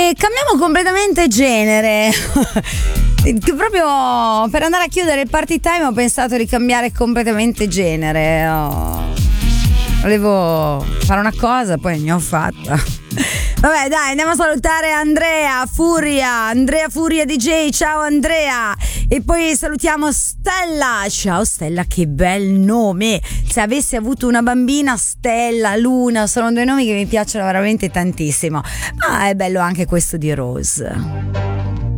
E cambiamo completamente genere. Proprio per andare a chiudere il party time ho pensato di cambiare completamente genere. Volevo fare una cosa, poi ne ho fatta. Vabbè, dai, andiamo a salutare Andrea Furia DJ. Ciao Andrea. E poi salutiamo Stella. Ciao Stella, che bel nome. Se avessi avuto una bambina, Stella, Luna, sono due nomi che mi piacciono veramente tantissimo. Ma è bello anche questo di Rose.